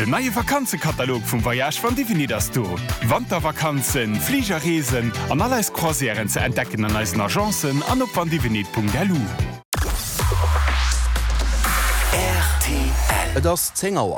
Den neue Vakanzenkatalog vom Voyage von Divini das du. Wandervakanzen, Fliegerreisen an alles Croisieren zu entdecken an unseren Agenzen an op vandivinit.lu. RTL. Das 10 Uhr.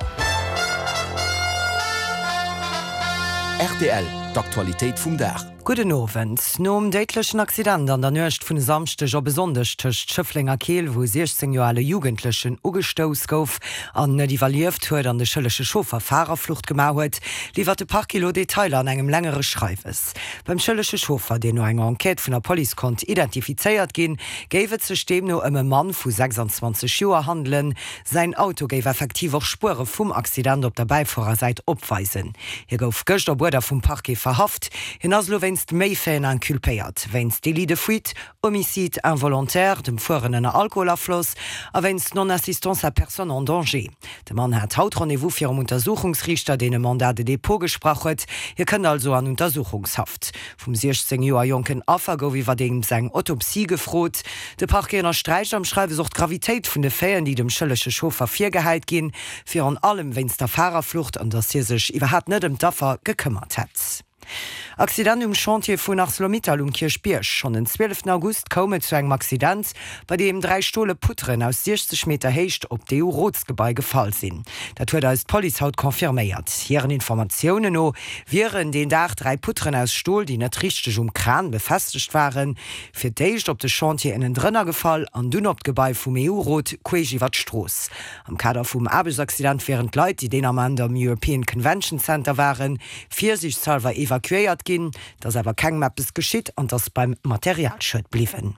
RTL, d'Aktualität vum Dach. Guten Abend. Nom deitlechen Accident an der Nöcht vun samstech a besonders töcht Schëfflinger Keel, wo 16-joale Jugendlichen ugestoos gouf, an net evaluiert huet an de schëllesche Schofer Fahrerflucht gemauet, liefert de paar Kilo Detailer an engem längere Schreiwes. Beim schëllesche Schofer, den no enger Enquete vun der Police kont identifizeiert gin, géiwet ze stem no ëmme Mann vu 26 Joer handeln. Sein Auto géif effektiv auch Spure vum Accident op der Beifahrerseite opweisen. Hier gouf gëcht der Bruder vum Parquet verhaft, hinnas méifäen ankulpéiert, wenns Delide fuit, Homicid involontaire, dem fuhren Alkoholafloss, a wenns Non-Assistance à Personne en Danger. De Mann hat haut Rendezvous fir Untersuchungsrichter, den Mandat de Depot gesprachet, hier kënne also an Untersuchungshaft. Vom 16 Joer Jonken Affer gouf iwwer degem seg Autopsie gefrot. De Parquener Streich am Schreibe sucht Gravitéit vun de Fäen, die dem schëllesche Schofer virgehalt gin, fir an allem wenns der Fahrerflucht an dass hier sech iwwerhat net dem Daffer gekümmert hat. Accident Chantier vun ArcelorMittal Kirchbiersch. Schon den 12. August komme zu engem Accident, bei dem 3 Stole Putteren aus 60 Meter heicht op de EU-Rotsgebäi gefallen sinn. Dat huet als Police haut konfirméiert. Hieren Informationen no wären den Dach 3 Putteren aus Stohl, die net richtig Kran befestigt waren, fir deicht op de Chantier innen drënner gefall an dun op Gebäi vum EU-Rot Kuejiwatstroos. Am Kader vum Abelsaccident wären Leute, die den am am European Convention Center waren, 40 Salver evakuiert gin, dass aber kein Mappes geschitt und das beim Materialschritt blieben.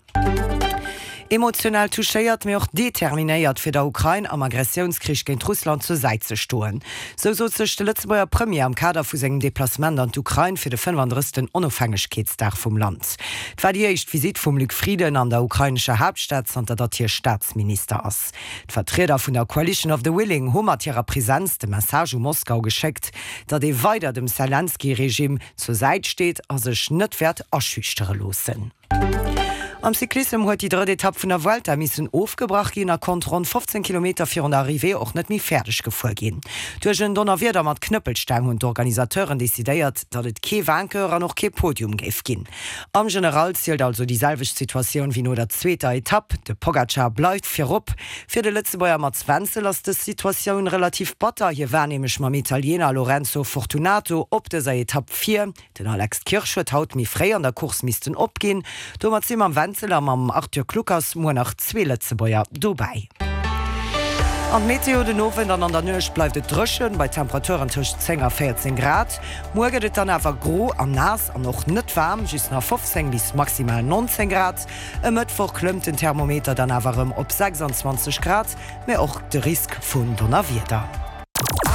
Emotional touchéiert mir auch determinéiert fir der Ukraine am Aggressionskrieg gegen Russland zur Seite zu stoen. So sech de letzteer Premier am Kader vu segem Deplacement an d'Ukraine fir de 35. Unabhängigkeitsdag vom Land. War die echt Visit vum Luc Frieden an der ukrainische Hauptstadt an der hier Staatsminister ass. D'Vertreter vun der Coalition of the Willing hummer ihrer Präsenz de Message um Moskau geschickt, dat de weiter dem Zelensky-Regime zur Seite steht as sech net werd erschüchtere losen. Am Cyklism huet die 3. Etappe vun der Vuelta missen aufgebracht gin er kont rund 15 km fir an Arrivé och net mi fertig gefuer gin. Duerchen Donnerwieder mat Knëppelsteng und Organisateuren desideiert, dat et ke Wankerer noch ke Podium geif gin. Am General zielt also dieselveg Situation wie no der 2. Etappe. De Pogacar bleifft firop. Fir de Letzebäier mat Zwenzel ass de Situationun relativ batter. Hier wärnemech mam Italiener Lorenzo Fortunato op de sei Etappe 4. Den Alex Kirchschwet haut mi fré an der Kurs misten opgin. Do mat sim am Wenzeler mam Arthur Klukas mo nach 2 Letzebäier dobei. An Meteo den Nowen an der Nøch bleibt et drëschen bei Temperaturen tuch 10 a 14 Grad. Morgen et dann awer gro an nass an noch net warm, just nach 15 bis maximal 19 Grad. E Mëttwoch klëmmt den Thermometer dann awerem op 26 Grad, mé och de Risk vun Donnerwieder.